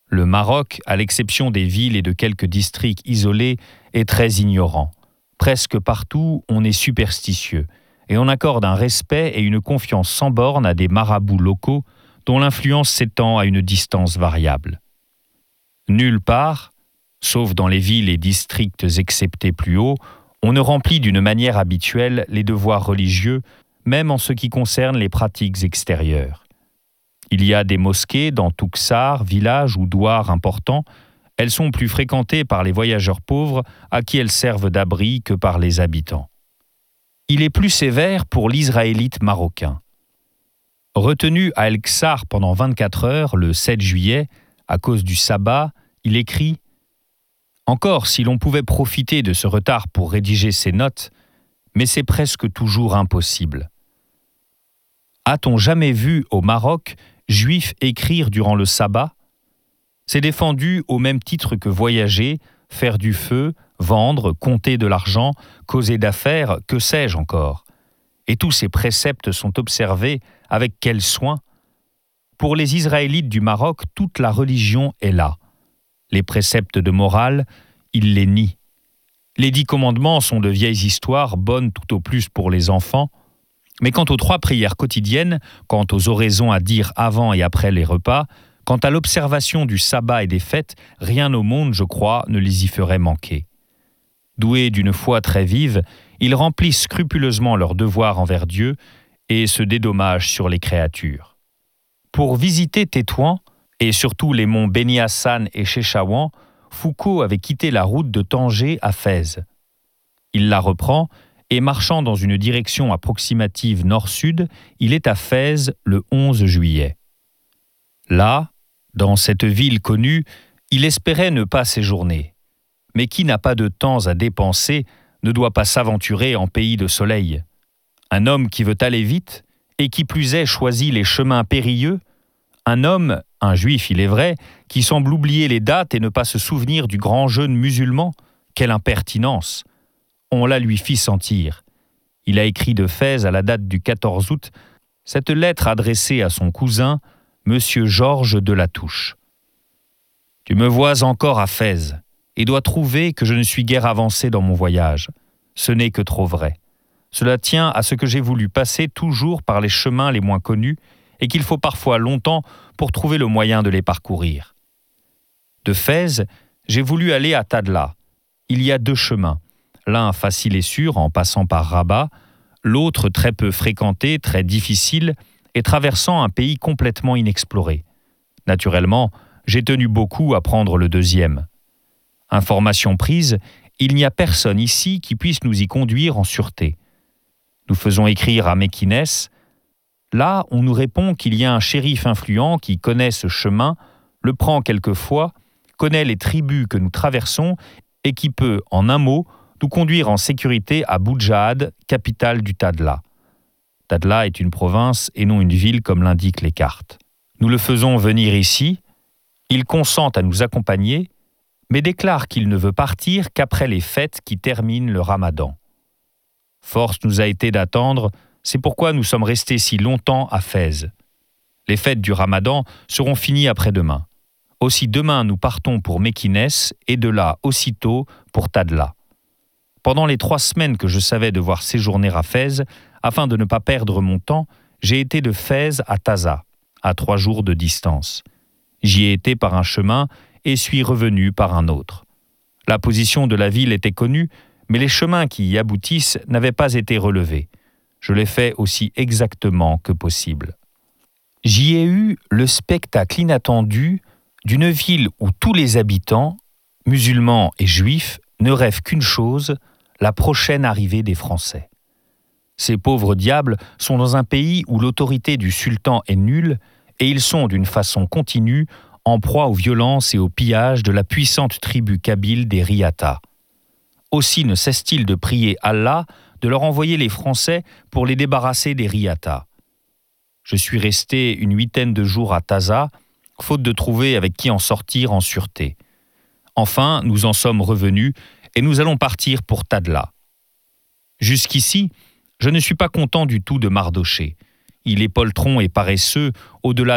Le Maroc, à l'exception des villes et de quelques districts isolés, est très ignorant. Presque partout, on est superstitieux et on accorde un respect et une confiance sans borne à des marabouts locaux dont l'influence s'étend à une distance variable. Nulle part, sauf dans les villes et districts exceptés plus haut, on ne remplit d'une manière habituelle les devoirs religieux, même en ce qui concerne les pratiques extérieures. Il y a des mosquées dans Touksar, village ou douar important. Elles sont plus fréquentées par les voyageurs pauvres à qui elles servent d'abri que par les habitants. Il est plus sévère pour l'Israélite marocain. Retenu à El-Ksar pendant 24 heures le 7 juillet, à cause du sabbat, il écrit « Encore si l'on pouvait profiter de ce retard pour rédiger ses notes, mais c'est presque toujours impossible. A-t-on jamais vu au Maroc juifs écrire durant le sabbat ? C'est défendu au même titre que voyager, faire du feu, vendre, compter de l'argent, causer d'affaires, que sais-je encore. Et tous ces préceptes sont observés avec quel soin ? Pour les Israélites du Maroc, toute la religion est là. Les préceptes de morale, ils les nient. Les 10 commandements sont de vieilles histoires, bonnes tout au plus pour les enfants. Mais quant aux 3 prières quotidiennes, quant aux oraisons à dire avant et après les repas, quant à l'observation du sabbat et des fêtes, rien au monde, je crois, ne les y ferait manquer. Doués d'une foi très vive, ils remplissent scrupuleusement leurs devoirs envers Dieu et se dédommagent sur les créatures. Pour visiter Tétouan, et surtout les monts Beni Hassan et Chefchaouen, Foucault avait quitté la route de Tanger à Fès. Il la reprend et marchant dans une direction approximative nord-sud, il est à Fès le 11 juillet. Là, dans cette ville connue, il espérait ne pas séjourner. Mais qui n'a pas de temps à dépenser ne doit pas s'aventurer en pays de soleil. Un homme qui veut aller vite et qui plus est choisit les chemins périlleux, un homme, un juif il est vrai, qui semble oublier les dates et ne pas se souvenir du grand jeûne musulman, quelle impertinence! On la lui fit sentir. Il a écrit de Fès à la date du 14 août cette lettre adressée à son cousin, Monsieur Georges de la Touche. « Tu me vois encore à Fès et dois trouver que je ne suis guère avancé dans mon voyage. Ce n'est que trop vrai. Cela tient à ce que j'ai voulu passer toujours par les chemins les moins connus et qu'il faut parfois longtemps pour trouver le moyen de les parcourir. De Fès, j'ai voulu aller à Tadla. Il y a 2 chemins, l'un facile et sûr en passant par Rabat, l'autre très peu fréquenté, très difficile et traversant un pays complètement inexploré. Naturellement, j'ai tenu beaucoup à prendre le 2e. Information prise, il n'y a personne ici qui puisse nous y conduire en sûreté. Nous faisons écrire à Méquinès. Là, on nous répond qu'il y a un shérif influent qui connaît ce chemin, le prend quelquefois, connaît les tribus que nous traversons et qui peut, en un mot, nous conduire en sécurité à Boudjahad, capitale du Tadla. Tadla est une province et non une ville comme l'indiquent les cartes. Nous le faisons venir ici, il consent à nous accompagner, mais déclare qu'il ne veut partir qu'après les fêtes qui terminent le Ramadan. Force nous a été d'attendre, c'est pourquoi nous sommes restés si longtemps à Fès. Les fêtes du Ramadan seront finies après-demain. Aussi demain nous partons pour Méquinès et de là aussitôt pour Tadla. Pendant les 3 semaines que je savais devoir séjourner à Fès, afin de ne pas perdre mon temps, j'ai été de Fès à Taza, à 3 jours de distance. J'y ai été par un chemin et suis revenu par un autre. La position de la ville était connue, mais les chemins qui y aboutissent n'avaient pas été relevés. Je l'ai fait aussi exactement que possible. J'y ai eu le spectacle inattendu d'une ville où tous les habitants, musulmans et juifs, ne rêvent qu'une chose, la prochaine arrivée des Français. Ces pauvres diables sont dans un pays où l'autorité du sultan est nulle et ils sont d'une façon continue en proie aux violences et au pillage de la puissante tribu kabyle des Riata. Aussi ne cesse-t-il de prier Allah de leur envoyer les Français pour les débarrasser des Riata. Je suis resté une 8aine de jours à Taza, faute de trouver avec qui en sortir en sûreté. Enfin, nous en sommes revenus et nous allons partir pour Tadla. Jusqu'ici, je ne suis pas content du tout de Mardochée. Il est poltron et paresseux au-delà